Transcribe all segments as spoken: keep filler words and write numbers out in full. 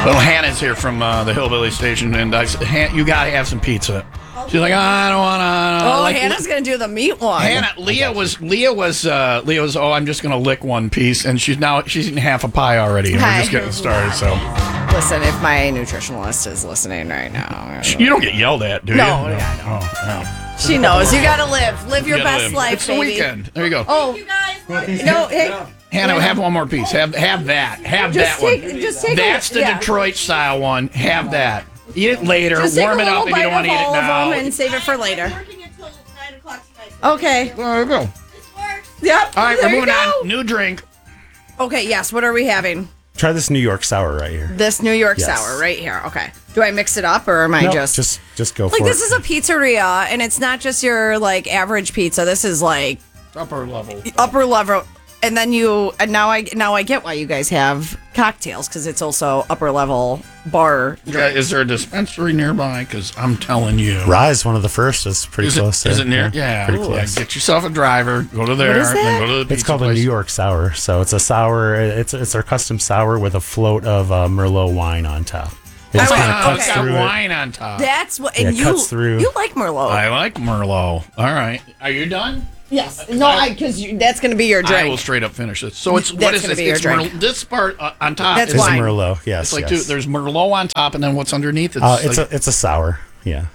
Little Hannah's here from uh, the Hillbilly Station, and I said, Han- you got to have some pizza. She's like, oh, I don't want to. Oh, like, Hannah's going to do the meat one. Hannah, Leah was, Leah was, uh, Leah was, oh, I'm just going to lick one piece, and she's now, she's eating half a pie already, and Hi. we're just getting started, so. Listen, if my nutritionalist is listening right now. You don't get yelled at, do you? No, yeah, no. Oh, no. She knows. You got to live. Live your You best gotta live. life, It's baby. the weekend. There you go. Oh, You guys, look. no, hey. Hannah, have one more piece. Have have that. Have Just that take- one. just take a- That's the yeah. Detroit style one. Have that. Eat it later. Just take Warm a it up little if you don't bite want to of eat it all of now. them and save it for later. I'm working until nine o'clock tonight. Okay. There you go. This works. Yep. All right, there we're you moving go. on. New drink. Okay, yes. What are we having? Try this New York sour right here. This New York Yes. sour right here. Okay. Do I mix it up or am I No, just... just just go Like, for this it. is a pizzeria, and it's not just your, like, average pizza. This is, like, Upper level. upper level. And then you... And now I now I get why you guys have cocktails, because it's also upper level bar. Yeah, is there a dispensary nearby? Because I'm telling you. Rise, one of the first, is pretty Is close. it, is there. it near? Yeah. pretty Ooh, close. Get yourself a driver. Go to there. What is Then that? go to the pizza It's called place. a New York sour. So it's a sour. It's it's our custom sour with a float of uh, Merlot wine on top. It just Oh, kind of Oh, cuts it's okay. got through it. wine on top. That's what... Yeah, And it you, cuts through. you like Merlot. I like Merlot. All right. Are you done? yes. No, I because that's going to be your I will drink. straight up finish this. So it's That's what is gonna this? be your It's drink. Merlot. This part uh, on top That's is It's a wine. Merlot. Yes. It's like yes. two, there's Merlot on top, and then what's underneath? It's, Uh, it's like, a it's a sour. Yeah.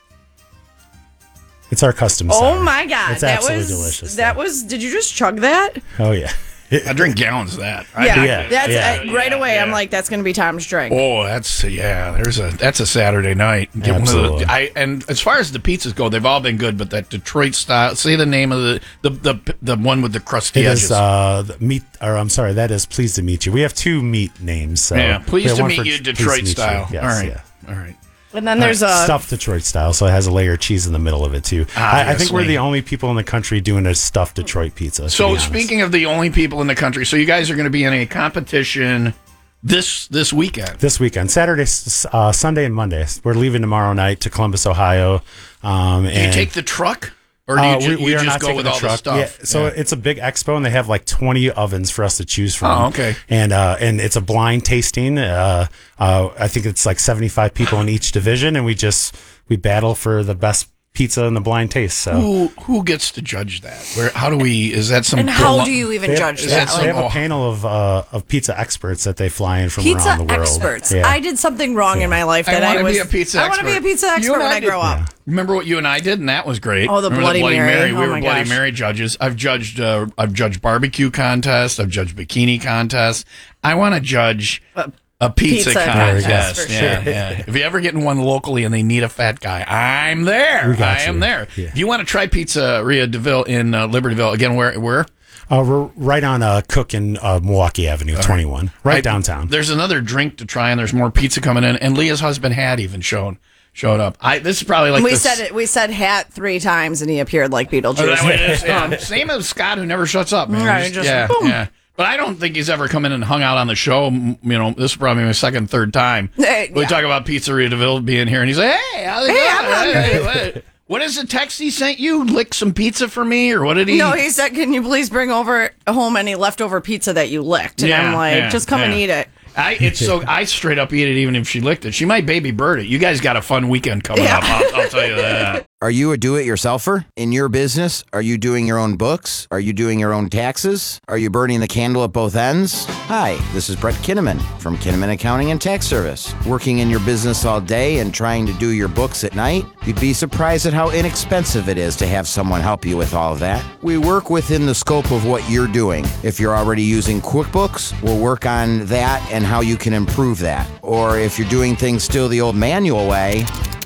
It's our custom sour. Oh, my God. It's that absolutely was, delicious. That though. was... Did you just chug that? Oh yeah. I drink gallons of that. I Yeah. drink Yeah. it. That's Yeah. uh, right Yeah, away. I'm yeah. like, that's going to be Tom's drink. Oh, that's yeah. There's a that's a Saturday night. Get one of Absolutely. the, I and as far as the pizzas go, they've all been good. But that Detroit style. Say the name of the the the, the one with the crusty It edges. is uh, the meat, or I'm sorry, that is pleased to meet you. We have two meat names. So yeah, we pleased have to one meet for you, Pleased to Detroit Meet You. style. Yes, all right, yeah. all right. And then there's a... stuffed Detroit style, so it has a layer of cheese in the middle of it too. I, I think we're Obviously. the only people in the country doing a stuffed Detroit pizza. to So be honest. speaking of the only people in the country, so you guys are going to be in a competition this this weekend. this weekend, Saturday, s- uh, Sunday, and Monday, we're leaving tomorrow night to Columbus, Ohio. Um, Do you and take the truck, or do you, Uh, ju- we, we you are just not go taking with the all the truck. stuff? Yeah, so Yeah. it's a big expo, and they have like twenty ovens for us to choose from. Oh, okay. And uh, and it's a blind tasting. Uh, uh, I think it's like seventy-five people in each division, and we just we battle for the best pizza and the blind taste. So who who gets to judge that? Where how do we? Is that some? And how prelu- do you even they have, judge is that? that they Like, have Oh. a panel of uh, of pizza experts that they fly in from pizza around the world. experts. Yeah. I did something wrong in my life I that I, wanna was. be a pizza I want to be a expert. pizza You expert and when I I grow did- up. Remember what you and I did, and that was great. Oh, the Remember Bloody Mary. We Oh, were my Bloody gosh. Mary judges. I've judged. Uh, I've judged barbecue contests. I've judged bikini contests. I want to judge a pizza, pizza contest. contest, for yeah, sure. yeah. If you ever get in one locally and they need a fat guy, I'm there. We got I am you. there. Yeah. If you want to try Pizzeria DeVille in uh, Libertyville again, where where? Uh, we're right on uh, Cook and uh, Milwaukee Avenue, twenty-one, right I- downtown. There's another drink to try, and there's more pizza coming in. And Leah's husband had even shown showed up. I this is probably like we the said it. We said hat three times, and he appeared like Oh, that Beetlejuice. way it is. Yeah. Same as Scott, who never shuts up, man. Right, Just- just yeah, boom. yeah. But I don't think he's ever come in and hung out on the show. M- You know, this is probably my second, third time. Hey, We yeah. talk about Pizzeria DeVille being here, and he's like, "Hey, how's it Hey, going? I'm hungry." Hey, what, what is the text he sent you? Lick some pizza for me, or what did he? No, he said, "Can you please bring over home any leftover pizza that you licked?" And Yeah, I'm like, yeah, "Just come and yeah. eat it." I it's so I straight up eat it even if she licked it. She might baby bird it. You guys got a fun weekend coming Yeah. up. I'll, I'll tell you that. Are you a do-it-yourselfer? In your business, are you doing your own books? Are you doing your own taxes? Are you burning the candle at both ends? Hi, this is Brett Kinnaman from Kinnaman Accounting and Tax Service. Working in your business all day and trying to do your books at night? You'd be surprised at how inexpensive it is to have someone help you with all of that. We work within the scope of what you're doing. If you're already using QuickBooks, we'll work on that and how you can improve that. Or if you're doing things still the old manual way,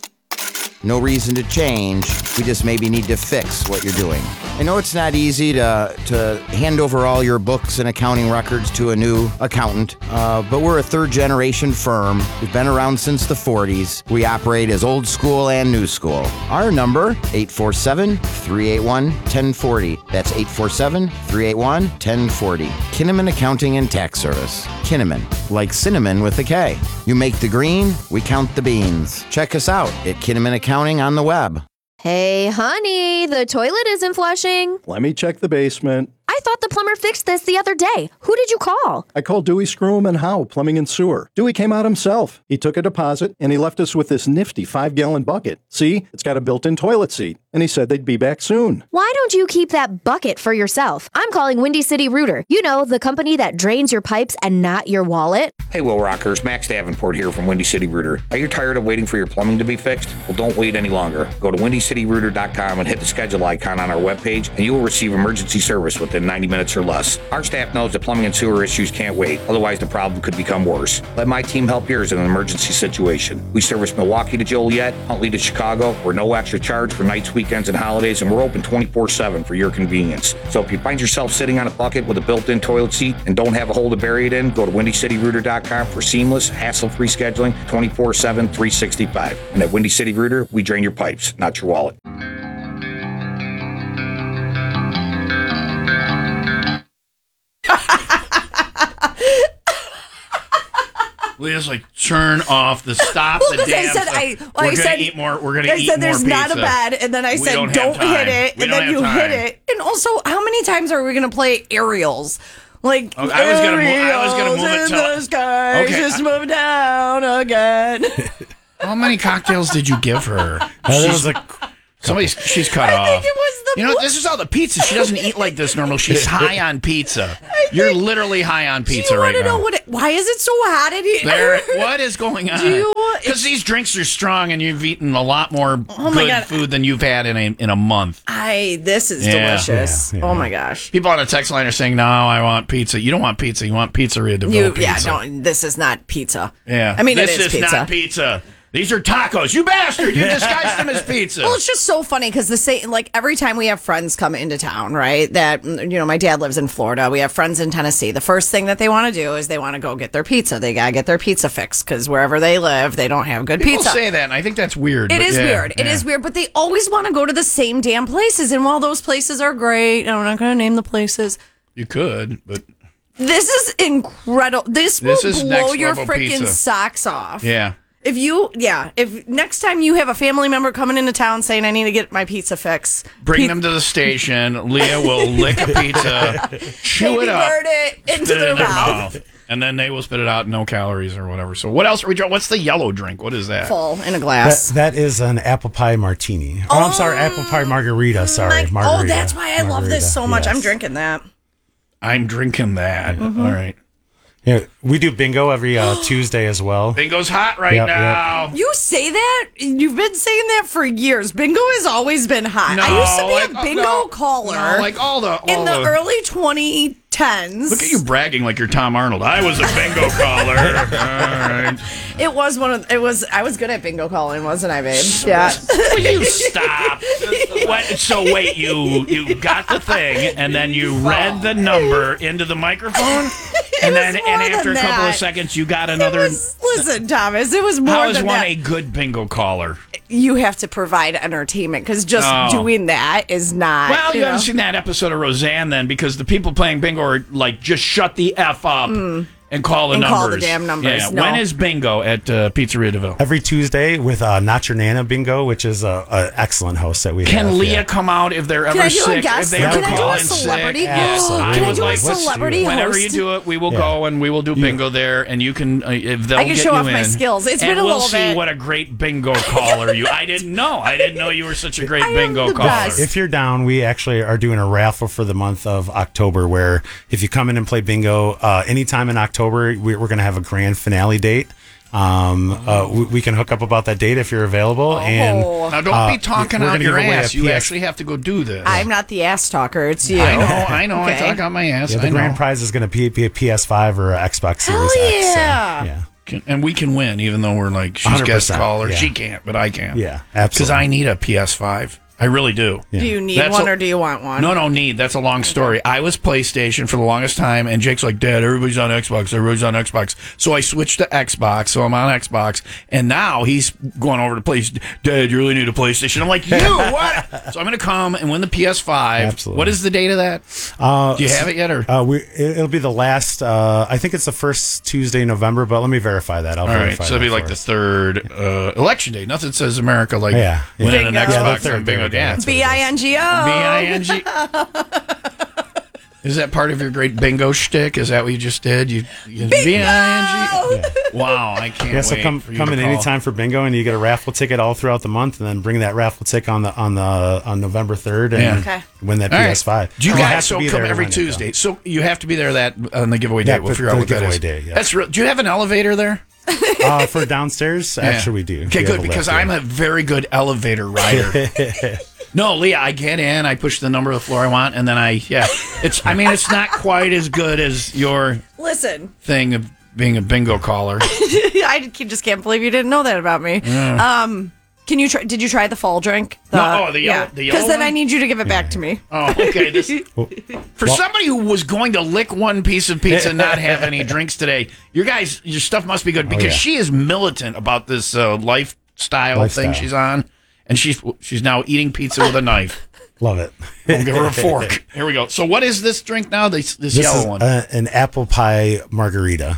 no reason to change. We just maybe need to fix what you're doing. I know it's not easy to, to hand over all your books and accounting records to a new accountant, uh, but we're a third generation firm. We've been around since the forties. We operate as old school and new school. Our number, eight four seven, three eight one, one zero four zero. That's eight four seven, three eight one, one zero four zero. Kinnaman Accounting and Tax Service. Kinnaman, like cinnamon with a K. You make the green, we count the beans. Check us out at Kinnaman Accounting on the web. Hey, honey, the toilet isn't flushing. Let me check the basement. I thought the plumber fixed this the other day. Who did you call? I called Dewey, Scroom, and Howe, Plumbing and Sewer. Dewey came out himself. He took a deposit, and he left us with this nifty five-gallon bucket. See, it's got a built-in toilet seat. And he said they'd be back soon. Why don't you keep that bucket for yourself? I'm calling Windy City Rooter. You know, the company that drains your pipes and not your wallet. Hey, Will Rockers, Max Davenport here from Windy City Rooter. Are you tired of waiting for your plumbing to be fixed? Well, don't wait any longer. Go to windy city rooter dot com and hit the schedule icon on our webpage, and you will receive emergency service within ninety minutes or less. Our staff knows that plumbing and sewer issues can't wait, otherwise the problem could become worse. Let my team help yours in an emergency situation. We service Milwaukee to Joliet, Huntley to Chicago. We're no extra charge for nights, weekends, and holidays, and we're open twenty-four seven for your convenience. So if you find yourself sitting on a bucket with a built-in toilet seat and don't have a hole to bury it in, go to windy city rooter dot com for seamless, hassle-free scheduling twenty-four seven, three sixty-five. And at Windy City Rooter, we drain your pipes, not your wallet. Leah's like, turn off the stop Well, the 'cause I damn said stuff. I- well, we're I gonna said- eat more. We're gonna I eat said more there's pizza. not a bed, and then I We said don't don't, have hit time. it, We and don't then have you time. hit it. And also, how many times are we going to play aerials? Like, Okay, I was gonna move- I was gonna move it aerials in till- the sky, Okay, just I- move down again. How many cocktails did you give her? Uh, there was a Somebody, she's cut I off. think it was the You know, this is all the pizza. She doesn't eat like this normal. She's high on pizza. You're literally high on Do pizza you right want to now. know what? It, why is it so hot in here? There, what is going on? Do you- Because these drinks are strong, and you've eaten a lot more Oh my good God. food than you've had in a in a month. I. This is Yeah. delicious. Yeah, yeah. Oh my gosh. People on the text line are saying, "No, I want pizza." You don't want pizza. You want Pizzeria Deville You, pizza. yeah, no, this is not pizza. Yeah. I mean, this it is, is pizza. not pizza. These are tacos. You bastard! You disguised them as pizza. Well, it's just so funny because the same, like every time we have friends come into town, right? That, you know, my dad lives in Florida. We have friends in Tennessee. The first thing that they want to do is they want to go get their pizza. They gotta get their pizza fixed because wherever they live, they don't have good People pizza. say that, and I think that's weird. It but is yeah, weird. It yeah. is weird, but they always want to go to the same damn places. And while those places are great, I'm not going to name the places. You could, but This is incredible. This, This will is blow next your level freaking pizza. socks off. yeah. If you, yeah, if next time you have a family member coming into town saying, I need to get my pizza fix, Bring pi- them to the station. Leah will lick a pizza, chew maybe it up, burn it into spit it their in their mouth. mouth, and then they will spit it out, no calories or whatever. So what else are we drinking? What's the yellow drink? What is that? Full in a that, glass. that is an apple pie martini. Oh, I'm sorry, apple pie margarita. Sorry, Like, margarita. oh, that's why I love this Margarita, so much. yes. I'm drinking that. I'm drinking that. Mm-hmm. All right. Yeah, we do bingo every uh, Tuesday as well. Bingo's hot right Yep, now. You say that? You've been saying that for years. Bingo has always been hot. No, I used to be like, a bingo no, caller No, like all the all in the, early twenty tens. Look at you bragging like you're Tom Arnold. I was a bingo caller. All right. It was one of it was I was good at bingo calling, wasn't I, babe? Yeah. Will you stop? What? So wait, you you got the thing, and then you read the number into the microphone, and then was and more after a than couple of that. seconds, you got It another. was- listen, Thomas, it was more How is than one that. a good bingo caller? You have to provide entertainment because just Oh. doing that is not. Well, you, know. haven't seen that episode of Roseanne then, because the people playing bingo are like, just shut the f up and call the And numbers. call the damn numbers. Yeah. No. When is bingo at uh, Pizzeria Deville? Every Tuesday with uh, Not Your Nana Bingo, which is a, a excellent host that we Can have. Leah yeah. come out if they're ever Can I do a sick? guest? If they Can ever I do call a in celebrity? sick? Yes. Absolutely. I Can I would do a like- Let's do celebrity that. Whenever you host? do it, we will Yeah. go and we will do bingo there, and you can uh, if they'll I can get show you off my in. skills. It's and been a we'll little see bit. what a great bingo caller you. I didn't know. I didn't know you were such a great I am bingo the caller. best. If you're down, we actually are doing a raffle for the month of October where if you come in and play bingo uh, anytime in October, we, we're going to have a grand finale date. Um, uh, we, we can hook up about that date if you're available. And Now don't uh, be talking we're out gonna your give away a ass. You P S actually have to go do this. I'm not the ass talker. It's you. I know. I know. I Okay. talk out my ass. yeah, I the grand know. prize is going to be, be a P S five or a Xbox Hell Series X. so, yeah. yeah. Can- and we can win, even though we're like she's one hundred guest percent, caller. yeah. She can't, but I can. Yeah, Because absolutely. I need a P S five. I really do. Do you need That's one a- or do you want one? No, no need. That's a long story. I was PlayStation for the longest time, and Jake's like, Dad, everybody's on Xbox. Everybody's on Xbox. So I switched to Xbox, so I'm on Xbox, and now he's going over to PlayStation. Dad, you really need a PlayStation. I'm like, you, what? So I'm going to come and win the P S five. Absolutely. What is the date of that? Uh, Do you have it yet? Or Uh, we it, it'll be the last. Uh, I think it's the first Tuesday in November, but let me verify that. I'll All right, verify so it'll be that like for the us. third uh, election day. Nothing says America like Yeah, yeah. winning an Bingo. Xbox Yeah, the third and bingo bingo day. dance. That's what it B I N G O. B I N G. Is that part of your great bingo shtick? Is that what you just did? You, you Bingo! V I N G? Wow, I can't Yeah, so wait come for you come to in call. anytime for bingo, and you get a raffle ticket all throughout the month, and then bring that raffle ticket on the on the on November third, and Yeah. Okay. win that All P right. S five. Do you And guys have to so be come there to every win it, though. Tuesday? So you have to be there that on the giveaway Yeah, day. We'll the- figure out the what that giveaway is. day, yeah. That's real. Do you have an elevator there? Uh, for downstairs, Yeah. actually, we do. Okay, We good, have a because lift, I'm yeah. a very good elevator rider. No, Leah, I get in, I push the number of the floor I want, and then I, yeah. It's, I mean, it's not quite as good as your Listen, thing of being a bingo caller. I just can't believe you didn't know that about me. Um, can you try? Did you try the fall drink? The, No, oh, the yellow- the yellow Because then one? I need you to give it back to me. Oh, okay. This, for somebody who was going to lick one piece of pizza and not have any drinks today, your guys, your stuff must be good because yeah. she is militant about this uh, lifestyle, Lifestyle. thing she's on, and she's she's now eating pizza with a knife. Love it. We'll give her a fork. Here we go. So, what is this drink now? This this, This yellow is one. uh, an apple pie margarita.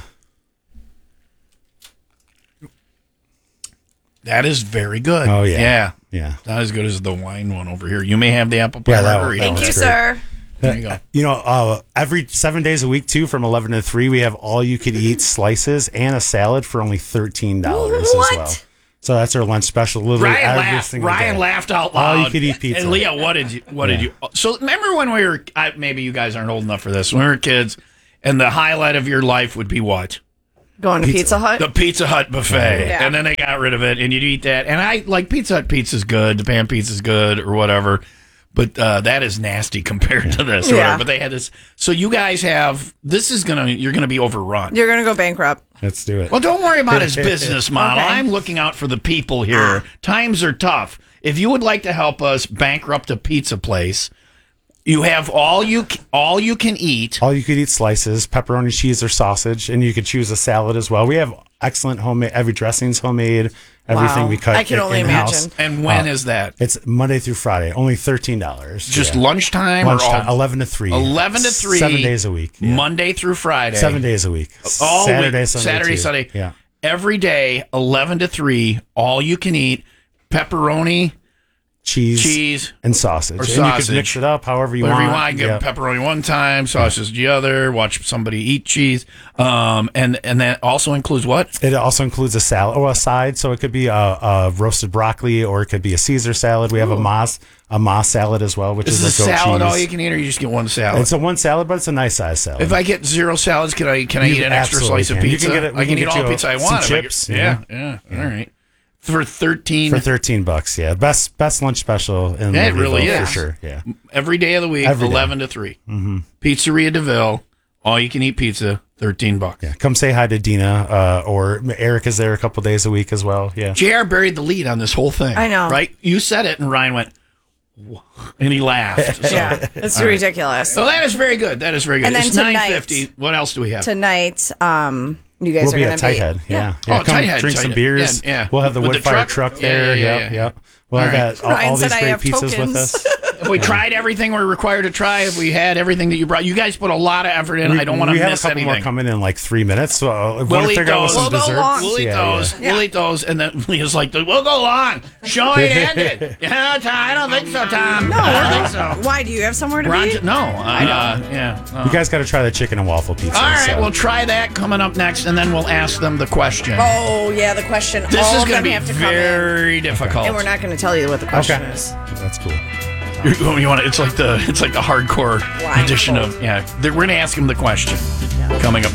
That is very good. Oh, yeah. yeah. Yeah. Not as good as the wine one over here. You may have the apple pie Yeah, that one- margarita. that Thank you, one's great. sir. There you go. You know, uh, every seven days a week, too, from eleven to three, we have all you could eat slices and a salad for only thirteen dollars What? as well. So that's our lunch special. Literally Ryan every laughed. single Ryan day. laughed out All loud. you could eat pizza. And Leah, what did you? What did Yeah. you? So remember when we were? I, maybe you guys aren't old enough for this. When we were kids, and the highlight of your life would be what? Going to Pizza, Hut. The Pizza Hut buffet, Yeah. and then they got rid of it, and you'd eat that. And I like Pizza Hut pizza's good, the pan pizza's good, or whatever. But uh, that is nasty compared to this. Or Yeah. whatever. But they had this. So you guys have. This is gonna. You're gonna be overrun. You're gonna go bankrupt. Let's do it. Well, don't worry about his business model. Okay. I'm looking out for the people here. Times are tough. If you would like to help us bankrupt a pizza place, you have all you all you can eat. All you could eat slices, pepperoni, cheese, or sausage, and you could choose a salad as well. We have excellent homemade. Every dressing's homemade. Everything Wow. we cut. I can only in-house. imagine. And when is that? It's Monday through Friday, only thirteen dollars. Just yeah. lunchtime, lunchtime, or all, eleven to three. eleven to three, seven days a week. Yeah. Monday through Friday, Seven days a week. all Saturday, week, Sunday, Saturday, too. Sunday, Yeah. every day, eleven to three, all you can eat, pepperoni, Cheese, cheese, and sausage. or and sausage. you can mix it up however you Whatever want. you want, give Yeah. pepperoni one time, sausage the other. Watch somebody eat cheese, um, and and that also includes what? It also includes a salad or a side, so it could be a, a roasted broccoli, or it could be a Caesar salad. We have a moss a moss salad as well, which Is is, the a goat salad cheese. all you can eat, or you just get one salad? It's a one salad, but it's a nice size salad. If I get zero salads, can I can I You eat an extra absolutely slice of can. You pizza? can get it- we I can, can eat get all the you pizza I some want. if I chips, get- yeah, yeah, All right. For thirteen for thirteen bucks, yeah, best best lunch special in Yeah, it Libertyville, really for is. sure. Yeah, every day of the week, Every day. eleven to three. Mm-hmm. Pizzeria DeVille, all you can eat pizza, thirteen bucks. yeah. Come say hi to Dina, uh, or Eric is there a couple days a week as well. Yeah, J R buried the lead on this whole thing. I know. right? You said it, and Ryan went, "Wha-" and he laughed. So, Yeah, it's ridiculous. so that is very good. That is very good. And then It's nine tonight- fifty. What else do we have? Tonight, um, you guys we'll are be gonna at Tighthead. be Yeah, Oh, yeah. Come Tighthead, drink some Tighthead. beers. Yeah, yeah. We'll have the With wood the fire truck? truck, Yeah, there. yeah, yep, yeah. yep. We'll All have right. that all, Ryan all said these I great have pizzas with tokens. us. Have we tried everything we're required to try? Have we had everything that you brought? You guys put a lot of effort in. I don't want to We have a miss couple anything. more coming in like three minutes. So uh, if we We'll want to eat figure out those. some We'll go desserts. long. We'll eat yeah, those. yeah. We'll eat those. And then Leah's like, we'll go long. Show it ended. Yeah, Tom, I don't think so, Tom. No, I don't think so. Why do you have somewhere to Ron, be? no, I uh, yeah. no. You guys got to try the chicken and waffle pizza. All right, so. we'll try that coming up next, and then we'll ask them the question. Oh yeah, the question. this all is of going them to be have to come in. very difficult. And we're not going to tell you what the question Okay. is. That's cool. You, you want to, it's like the it's like the hardcore Blindfold. edition of yeah. We're going to ask him the question coming up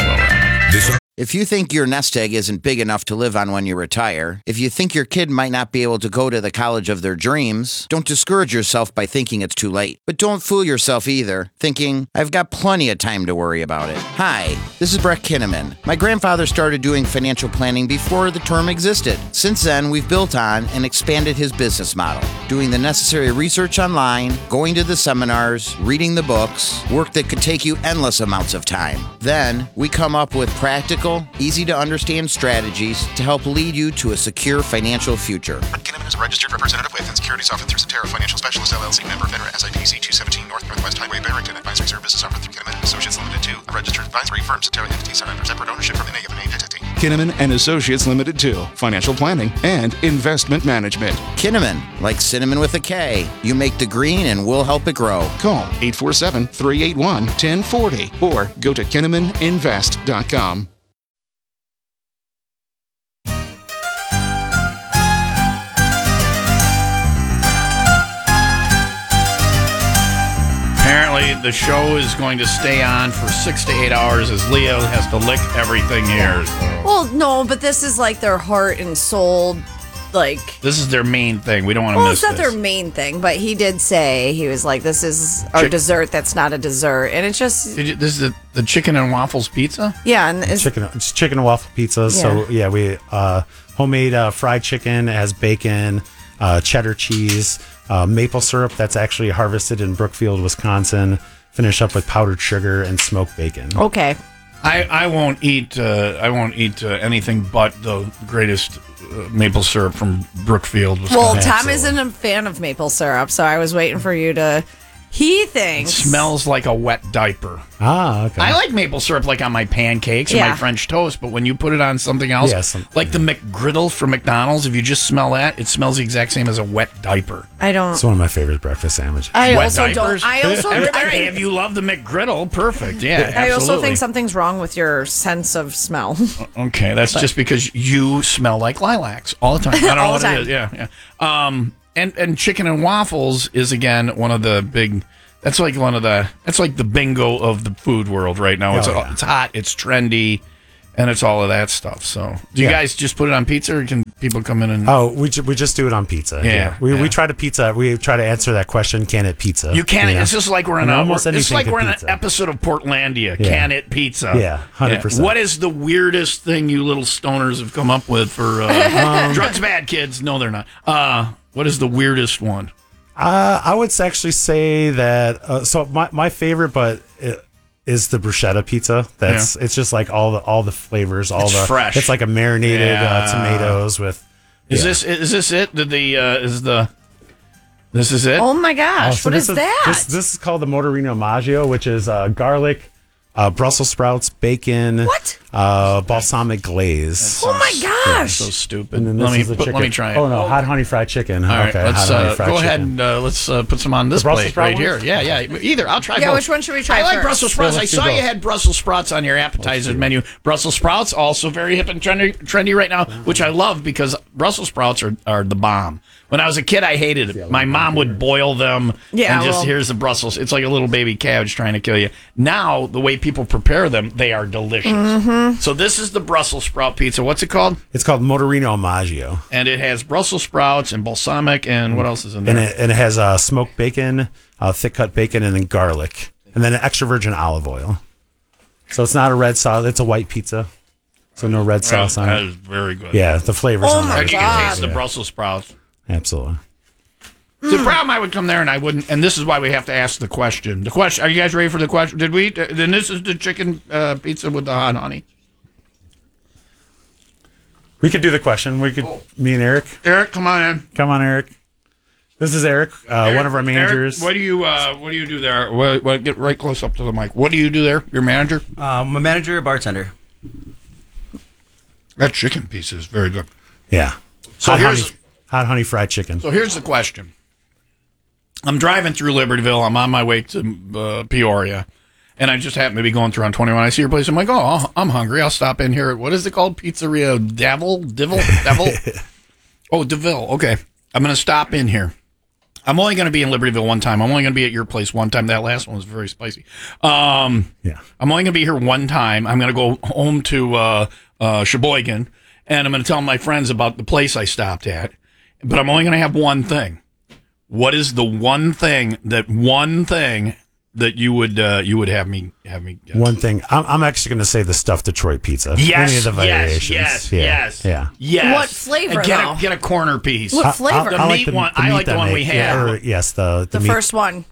next. If you think your nest egg isn't big enough to live on when you retire, if you think your kid might not be able to go to the college of their dreams, don't discourage yourself by thinking it's too late. But don't fool yourself either, thinking, I've got plenty of time to worry about it. Hi, this is Brett Kinnaman. My grandfather started doing financial planning before the term existed. Since then, we've built on and expanded his business model, doing the necessary research online, going to the seminars, reading the books, work that could take you endless amounts of time. Then, we come up with practical, easy to understand strategies to help lead you to a secure financial future. Brett Kinnaman is a registered representative with and securities offered through Cetera Financial Specialist L L C, member FINRA, S I P C two seventeen North Northwest Highway, Barrington. Advisory services offered through Kinnaman and Associates Limited to a registered advisory firm. Cetera entity set under separate ownership from any given entity. Kinnaman and Associates Limited too. Financial planning and investment management. Kinnaman, like cinnamon with a K. You make the green and we'll help it grow. Call eight four seven, three eight one, one zero four zero or go to kinnaman invest dot com. Apparently, the show is going to stay on for six to eight hours as Leo has to lick everything here. So. Well, no, but this is like their heart and soul, like. This is their main thing. We don't want to Well, miss it's not this. their main thing, but he did say, he was like, this is our Chick- dessert that's not a dessert. And it's just, Did you, this is the, the chicken and waffles pizza? yeah. And it's, Chicken, it's chicken and waffle pizza. So yeah, we uh, homemade uh, fried chicken. It has bacon, uh, cheddar cheese, uh, maple syrup that's actually harvested in Brookfield, Wisconsin. Finish up with powdered sugar and smoked bacon. okay. I, I won't eat uh, I won't eat uh, anything but the greatest uh, maple syrup from Brookfield, Wisconsin. Well, Tom Absolutely. isn't a fan of maple syrup, so I was waiting for you to. He It thinks. smells like a wet diaper. Ah, okay. I like maple syrup like on my pancakes and Yeah. my French toast, but when you put it on something else, Yeah, some- like the McGriddle from McDonald's, if you just smell that, it smells the exact same as a wet diaper. I don't. It's one of my favorite breakfast sandwiches. I Wet also diapers? don't. I also. Everybody, I, if you love the McGriddle, perfect. Yeah, I also absolutely. think something's wrong with your sense of smell. Okay, that's just because you smell like lilacs all the time. I don't know All what the it time. is. Yeah, yeah. Um, and and chicken and waffles is again one of the big. That's like one of the. That's like the bingo of the food world right now. It's Oh, yeah. it's hot. It's trendy, and it's all of that stuff. So, do you Yeah. guys just put it on pizza, or can people come in and? Oh, we ju- we just do it on pizza. Yeah, we yeah. we try to pizza. We try to answer that question. Can it pizza? You can't. know? It's just like we're in And a. almost It's anything like can we're in pizza. an episode of Portlandia. Yeah. Can it pizza? Yeah, one hundred percent. What is the weirdest thing you little stoners have come up with for uh, drugs? Bad kids? No, they're not. Uh, what is the weirdest one? Uh, I would actually say that. Uh, so my, my favorite, but it, is the bruschetta pizza. That's it's just like all the all the flavors, all It's the fresh. It's like a marinated Yeah. uh, tomatoes with. Is yeah. this is this it? Did the uh, is the this is it? Oh my Oh, gosh, so what this is that? This, this is called the Motorino Maggio, which is uh, garlic, uh, Brussels sprouts, bacon, What? uh, balsamic glaze. Oh my gosh. So stupid. And then this Let me is the put- chicken. let me try it. Oh no, hot honey fried chicken. All right, okay, let's hot honey uh, fried go ahead chicken. and uh, let's uh, put some on this The Brussels plate sprout right here. ones? Yeah, yeah. Either I'll try Yeah, both. which one should we try I like first? Brussels sprouts. Yeah, I let's do saw you both. had Brussels sprouts on your appetizer menu. Brussels sprouts also very hip and trendy, trendy right now, which I love because Brussels sprouts are, are the bomb. When I was a kid, I hated it. My mom would boil them Yeah, and just well- here's the Brussels. It's like a little baby cabbage trying to kill you. Now the way people prepare them, they are delicious. Mm-hmm. So this is the Brussels sprout pizza. What's it called? It's called Motorino Maggio, And it has Brussels sprouts and balsamic and what else is in there? and it, and it has uh, smoked bacon, uh, thick cut bacon, and then garlic, and then an extra virgin olive oil. So it's not a red sauce; it's a white pizza. So no red sauce on That it. is very good. Yeah, the flavors. Oh on my I it. can God. taste the Brussels sprouts. Absolutely. The problem I would come there and I wouldn't, and this is why we have to ask the question. The question: Are you guys ready for the question? Did we? Then this is the chicken uh, pizza with the hot honey. We could do the question. We could. Me and Eric. Eric, come on in. Come on, Eric. This is Eric, uh, Eric, one of our managers. Eric, what do you? Uh, what do you do there? What, what, get right close up to the mic. What do you do there? Your manager? Um, I'm a manager, bartender. That chicken pizza is very good. Yeah. So hot here's- honey, hot honey fried chicken. So here's the question. I'm driving through Libertyville. I'm on my way to uh, Peoria, and I just happen to be going through on twenty-one. I see your place. I'm like, oh, I'm hungry. I'll stop in here. What is it called? Pizzeria Devil? Devil? Devil? Oh, DeVille. Okay. I'm going to stop in here. I'm only going to be in Libertyville one time. I'm only going to be at your place one time. That last one was very spicy. Um, Yeah. I'm only going to be here one time. I'm going to go home to uh, uh, Sheboygan, and I'm going to tell my friends about the place I stopped at. But I'm only going to have one thing. What is the one thing that one thing that you would uh, you would have me have me get? One thing. I'm, I'm actually going to say the stuffed Detroit pizza. Yes, Any of the yes, variations. yes, yeah. yes, Yeah. yes. What flavor, And Get though? a, get a corner piece. What I- flavor? The I, I meat like the, one- the I meat like the that one make- we yeah, had. or, yes, the the, the meat. first one.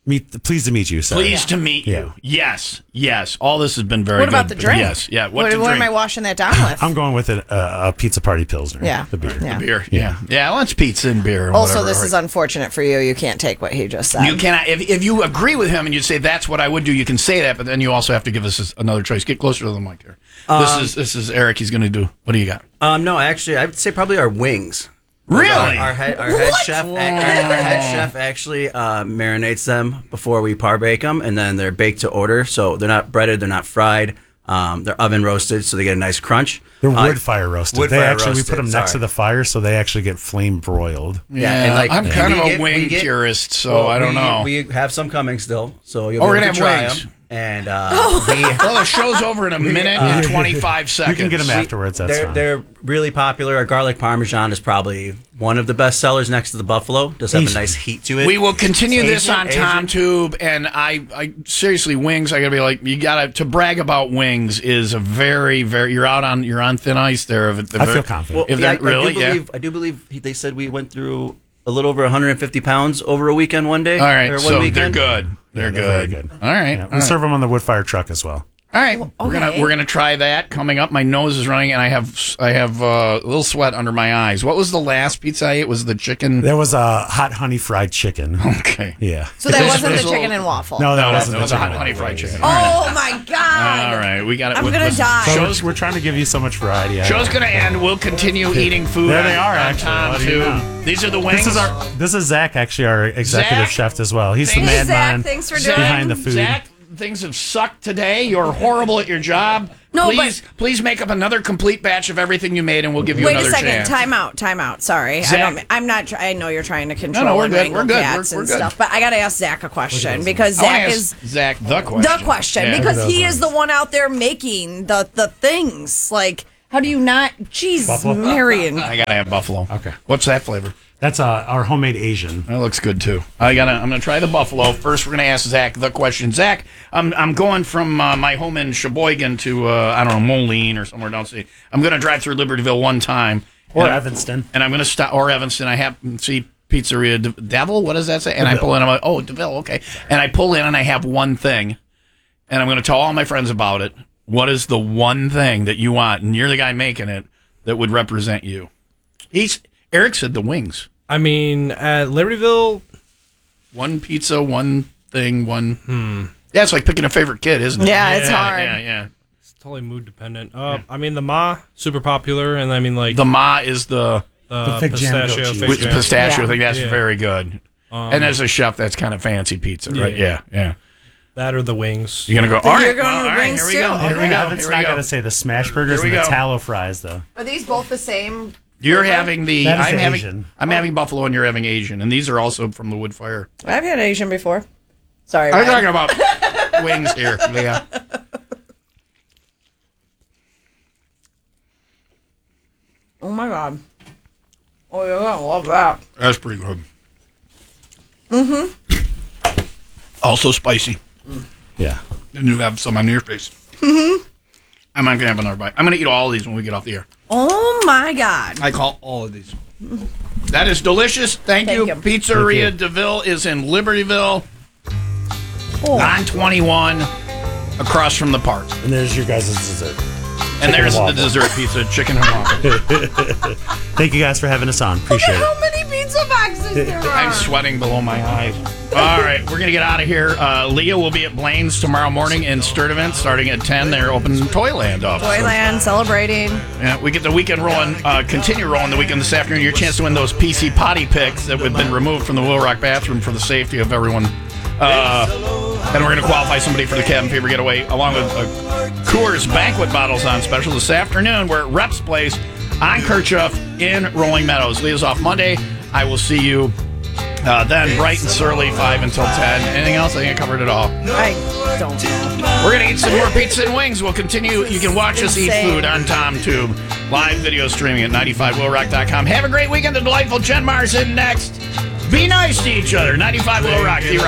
Meet, pleased to meet you. Sorry. Pleased to meet Yeah. you. Yes, yes. All this has been very What good. about the drink? Yes, yeah. What, What, to what drink? am I washing that down with? I'm going with a, a, a pizza party pilsner. Yeah. The beer. Yeah. Beer, yeah. Yeah, well, it's pizza and beer. and Also, whatever, this right? is unfortunate for you. You can't take what he just said. You cannot, if, if you agree with him and you say that's what I would do, you can say that, but then you also have to give us another choice. Get closer to the mic here. this Um, is this is Eric. He's going to do. What do you got? Um, no, actually, I would say probably our wings. Really? Our, our head, our head chef, our, our head chef actually uh, marinates them before we par bake them, and then they're baked to order. So they're not breaded, they're not fried. Um, they're oven roasted, so they get a nice crunch. They're Uh, wood fire roasted. wood they fire actually roasted, we put them next sorry. to the fire, so they actually get flame broiled. Yeah, and like I'm and kind we of a get- we wing get- purist, so well, I don't we, know. We have some coming still, so you'll Oh, be we're able gonna to have try wings. them. And uh, we, well, the show's over in a minute Uh, and twenty-five seconds. You can get them afterwards. That's they're fine. they're really popular. Our garlic parmesan is probably one of the best sellers next to the buffalo. Does have a Easy. nice heat to it. We will continue this Asian- on Tom Tube, and I, I seriously, wings. I gotta be like, you gotta to brag about wings is a very, very. You're out on you're on thin ice there. If it, I feel confident. Well, If yeah, I, they're really, I do yeah. believe, I do believe he, they said we went through a little over one hundred fifty pounds over a weekend one day. All right, or one so they're weekend. good. They're Yeah, good. very good. All right, Yeah, all we right. serve them on the wood fire truck as well. All right, we're gonna okay. we're gonna try that coming up. My nose is running, and I have I have uh, a little sweat under my eyes. What was the last pizza I ate? Was the chicken? There was a hot honey fried chicken. Okay. Yeah. so that This wasn't the was a chicken little- and waffle. No, that No, wasn't that the was a hot chicken. honey fried chicken. All right. Oh my god! All right, we got it. I'm With- gonna listen, die. So Show's, we're, we're trying to give you so much variety. I show's know. gonna end. We'll continue eating food. There on, they are, on actually. Tom What do you too. know? These are the wings. This is our. This is Zach, actually, our executive Zach? chef as well. He's Thanks, the Zach. madman Thanks for Zach, doing behind the food. Zach, things have sucked today. You're horrible at your job. No, please, please make up another complete batch of everything you made, and we'll give you Wait a another second. chance. Time out. Time out. Sorry, Zach. I don't, I'm not. Try, I know you're trying to control no, we're and good, wrangle we're good, cats we're- we're and good. stuff, but I got to ask Zach a question because I wanna Zach ask is Zach the question. the question Yeah. because Who he knows is the one out there making the the things. Like, how do you not? Jeez, Marion. I gotta have buffalo. Okay. What's that flavor? That's uh, our homemade Asian. That looks good too. I gotta. I'm gonna try the buffalo first. We're gonna ask Zach the question. Zach, I'm I'm going from uh, my home in Sheboygan to uh, I don't know Moline or somewhere down the I'm gonna drive through Libertyville one time Or and I- Evanston. and I'm gonna stop or Evanston. I happen to see Pizzeria De- Devil. What does that say? And I pull in. I'm like, oh, Deville. Okay. And I pull in and I have one thing, and I'm gonna tell all my friends about it. What is the one thing that you want? And you're the guy making it that would represent you. He's Eric said the wings. I mean, at Libertyville, One pizza, one thing, one. Hmm. Yeah, it's like picking a favorite kid, isn't it? Yeah, it's hard. Yeah, yeah. it's totally mood dependent. Uh, I mean, the Ma, super popular, and I mean, like The Ma is the uh, fig jam goat pistachio, cheese. fig with jam. pistachio Yeah. thing. That's Yeah. very good. and as a chef, that's kind of fancy pizza, right? Yeah, Yeah. yeah. That or the wings. You're gonna go. Then All right, you're going well, to all right, wings here we too. go. Here we Okay. go. Evan's Here not we going go. to say the smash burgers Here we and the go. tallow fries, though. Are these both the same? You're having the. That is I'm the having. Asian. I'm having buffalo, and you're having Asian, and these are also from the wood fire. I've had Asian before. Sorry, I'm Ryan. talking about wings here, Leah. Oh my god. Oh, you're gonna love that. That's pretty good. Mm-hmm. Also spicy. Yeah. And you have some on your face. Mm-hmm. I'm not gonna have another bite. I'm gonna eat all of these when we get off the air. Oh my god. I call all of these. That is delicious. Thank, Thank you. you. Pizzeria Thank you. DeVille is in Libertyville, Oh. nine twenty-one, across from the park. And there's your guys' dessert. And Chicken there's and the waffle. dessert pizza, chicken and waffle. Thank you guys for having us on. Appreciate it. How many pizza boxes there are? I'm sweating below my eyes. All right, we're going to get out of here. Uh, Leah will be at Blaine's tomorrow morning in Sturtevant starting at ten. They're opening Toyland up. Toyland celebrating. Yeah, we get the weekend rolling, uh, continue rolling the weekend this afternoon. Your chance to win those P C potty picks that have been removed from the Will Rock bathroom for the safety of everyone. Uh, and we're going to qualify somebody for the cabin fever getaway, along with uh, Coors banquet bottles on special this afternoon. We're at Reps Place on Kirchhoff in Rolling Meadows. Leah's off Monday. I will see you uh, then, bright and surly, five until ten. Anything else? I think I covered it all. I don't know. We're going to eat some more pizza and wings. We'll continue. You can watch us eat Insane. food on TomTube. Live video streaming at ninety-five will rock dot com. Have a great weekend. The delightful Jen Mars in next. Be nice to each other. ninety-five Will Rock.